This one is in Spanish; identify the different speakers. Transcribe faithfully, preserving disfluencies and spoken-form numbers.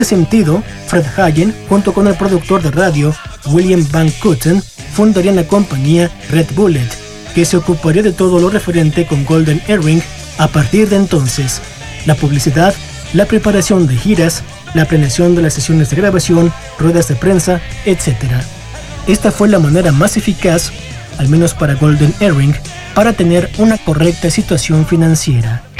Speaker 1: este sentido, Fred Hagen, junto con el productor de radio William Van Kooten, fundarían la compañía Red Bullet, que se ocuparía de todo lo referente con Golden Earring a partir de entonces: la publicidad, la preparación de giras, la planeación de las sesiones de grabación, ruedas de prensa, etcétera. Esta fue la manera más eficaz, al menos para Golden Earring, para tener una correcta situación financiera.